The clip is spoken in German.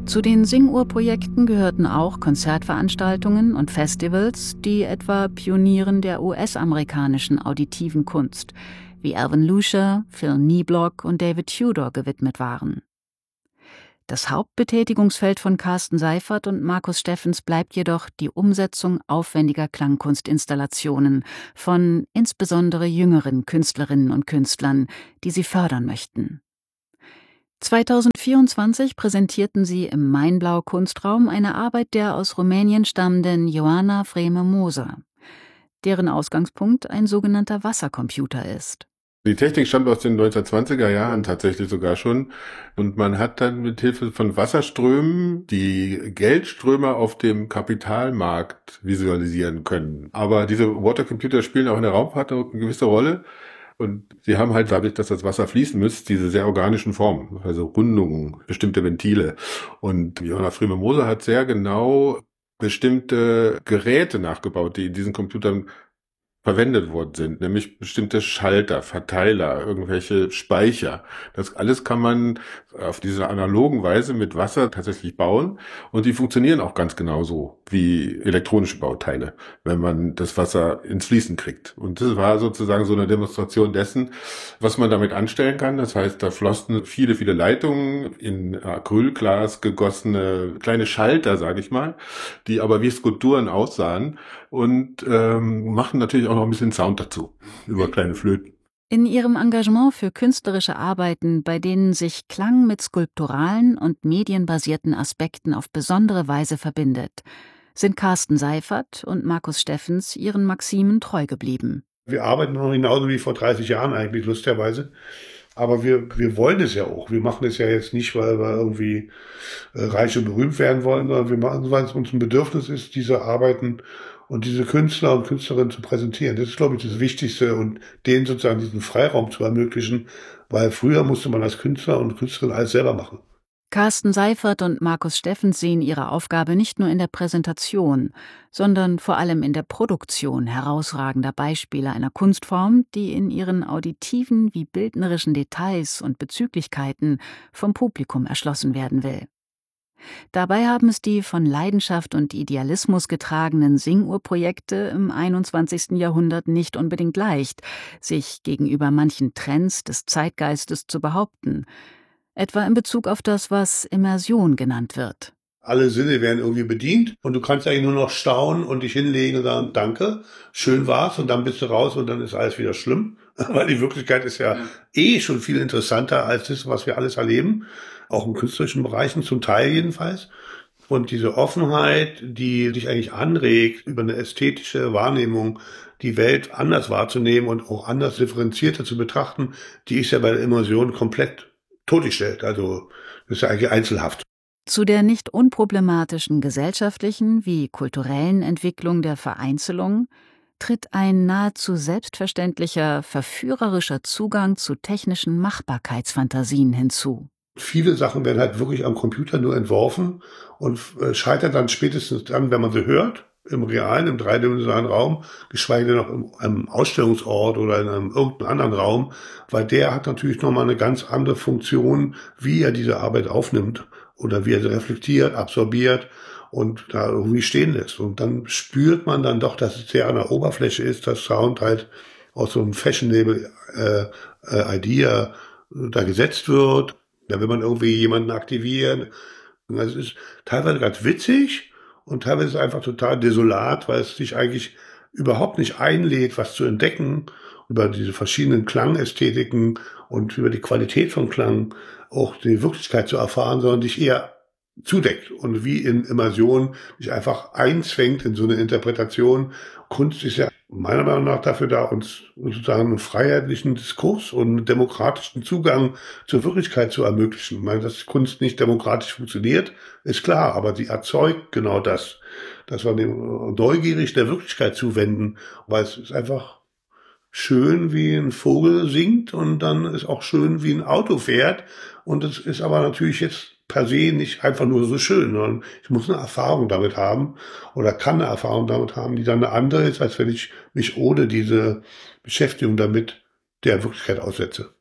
Zu den Singuhr-Projekten gehörten auch Konzertveranstaltungen und Festivals, die etwa Pionieren der US-amerikanischen auditiven Kunst wie Alvin Lucier, Phil Nieblock und David Tudor gewidmet waren. Das Hauptbetätigungsfeld von Carsten Seifert und Markus Steffens bleibt jedoch die Umsetzung aufwendiger Klangkunstinstallationen von insbesondere jüngeren Künstlerinnen und Künstlern, die sie fördern möchten. 2024 präsentierten sie im Mainblau Kunstraum eine Arbeit der aus Rumänien stammenden Ioana Freme-Moser, deren Ausgangspunkt ein sogenannter Wassercomputer ist. Die Technik stammt aus den 1920er Jahren tatsächlich sogar schon. Und man hat dann mit Hilfe von Wasserströmen die Geldströme auf dem Kapitalmarkt visualisieren können. Aber diese Watercomputer spielen auch in der Raumfahrt eine gewisse Rolle. Und sie haben halt dadurch, dass das Wasser fließen muss, diese sehr organischen Formen, also Rundungen, bestimmte Ventile. Und Ioana Freme-Moser hat sehr genau bestimmte Geräte nachgebaut, die in diesen Computern verwendet worden sind, nämlich bestimmte Schalter, Verteiler, irgendwelche Speicher. Das alles kann man auf diese analogen Weise mit Wasser tatsächlich bauen und die funktionieren auch ganz genauso wie elektronische Bauteile, wenn man das Wasser ins Fließen kriegt. Und das war sozusagen so eine Demonstration dessen, was man damit anstellen kann. Das heißt, da flossen viele, viele Leitungen in Acrylglas gegossene kleine Schalter, sage ich mal, die aber wie Skulpturen aussahen und machen natürlich auch noch ein bisschen Sound dazu, über kleine Flöten. In ihrem Engagement für künstlerische Arbeiten, bei denen sich Klang mit skulpturalen und medienbasierten Aspekten auf besondere Weise verbindet, sind Carsten Seifert und Markus Steffens ihren Maximen treu geblieben. Wir arbeiten noch genauso wie vor 30 Jahren eigentlich, lustigerweise. Aber wir wollen es ja auch. Wir machen es ja jetzt nicht, weil wir irgendwie reich und berühmt werden wollen, sondern wir machen es, weil es uns ein Bedürfnis ist, diese Arbeiten und diese Künstler und Künstlerinnen zu präsentieren. Das ist, glaube ich, das Wichtigste und denen sozusagen diesen Freiraum zu ermöglichen, weil früher musste man als Künstler und Künstlerin alles selber machen. Carsten Seifert und Markus Steffens sehen ihre Aufgabe nicht nur in der Präsentation, sondern vor allem in der Produktion herausragender Beispiele einer Kunstform, die in ihren auditiven wie bildnerischen Details und Bezüglichkeiten vom Publikum erschlossen werden will. Dabei haben es die von Leidenschaft und Idealismus getragenen Singuhr-Projekte im 21. Jahrhundert nicht unbedingt leicht, sich gegenüber manchen Trends des Zeitgeistes zu behaupten, etwa in Bezug auf das, was Immersion genannt wird. Alle Sinne werden irgendwie bedient und du kannst eigentlich nur noch staunen und dich hinlegen und sagen, danke, schön war's und dann bist du raus und dann ist alles wieder schlimm. Weil die Wirklichkeit ist ja schon viel interessanter als das, was wir alles erleben, auch in künstlerischen Bereichen, zum Teil jedenfalls. Und diese Offenheit, die dich eigentlich anregt, über eine ästhetische Wahrnehmung die Welt anders wahrzunehmen und auch anders differenzierter zu betrachten, die ist ja bei der Immersion komplett totgestellt. Also das ist ja eigentlich einzelhaft. Zu der nicht unproblematischen gesellschaftlichen wie kulturellen Entwicklung der Vereinzelung tritt ein nahezu selbstverständlicher, verführerischer Zugang zu technischen Machbarkeitsfantasien hinzu. Viele Sachen werden halt wirklich am Computer nur entworfen und scheitern dann spätestens dann, wenn man sie hört, im realen, im dreidimensionalen Raum, geschweige denn noch in einem Ausstellungsort oder in einem irgendeinem anderen Raum, weil der hat natürlich nochmal eine ganz andere Funktion, wie er diese Arbeit aufnimmt oder wie er sie reflektiert, absorbiert und da irgendwie stehen lässt. Und dann spürt man dann doch, dass es sehr an der Oberfläche ist, dass Sound halt aus so einem Fashionable Idea da gesetzt wird. Da will man irgendwie jemanden aktivieren. Und das ist teilweise ganz witzig und teilweise ist es einfach total desolat, weil es sich eigentlich überhaupt nicht einlädt, was zu entdecken über diese verschiedenen Klangästhetiken und über die Qualität von Klang, auch die Wirklichkeit zu erfahren, sondern dich eher zudeckt und wie in Immersion dich einfach einzwängt in so eine Interpretation. Kunst ist ja meiner Meinung nach dafür da, uns sozusagen einen freiheitlichen Diskurs und einen demokratischen Zugang zur Wirklichkeit zu ermöglichen. Ich meine, dass Kunst nicht demokratisch funktioniert, ist klar, aber sie erzeugt genau das, dass wir dem neugierig der Wirklichkeit zuwenden, weil es ist einfach schön, wie ein Vogel singt und dann ist auch schön, wie ein Auto fährt und es ist aber natürlich jetzt per se nicht einfach nur so schön, sondern ich muss eine Erfahrung damit haben oder kann eine Erfahrung damit haben, die dann eine andere ist, als wenn ich mich ohne diese Beschäftigung damit der Wirklichkeit aussetze.